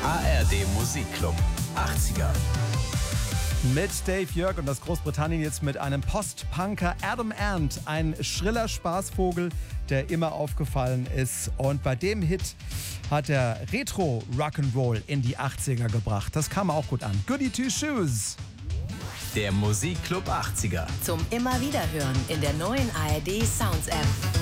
ARD Musikclub 80er. Mit Dave Jörg und das Großbritannien jetzt mit einem Post-Punker Adam Ant. Ein schriller Spaßvogel, der immer aufgefallen ist. Und bei dem Hit hat er Retro-Rock'n'Roll in die 80er gebracht. Das kam auch gut an. Goody Two Shoes. Der Musikclub 80er. Zum immer wieder hören in der neuen ARD Sounds App.